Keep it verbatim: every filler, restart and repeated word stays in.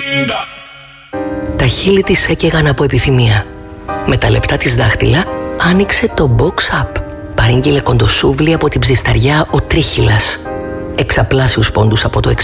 Τα χείλη της έκαιγαν από επιθυμία. Με τα λεπτά της δάχτυλα άνοιξε το box up. Παρήγγειλε κοντοσούβλι από την ψισταριά ο Τρίχυλας. Εξαπλάσιους πόντους από το